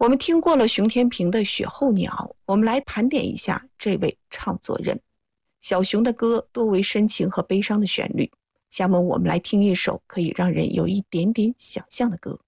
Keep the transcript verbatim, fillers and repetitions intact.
我们听过了熊天平的《雪候鸟》，我们来盘点一下这位唱作人。小熊的歌多为深情和悲伤的旋律，下面我们来听一首可以让人有一点点想象的歌。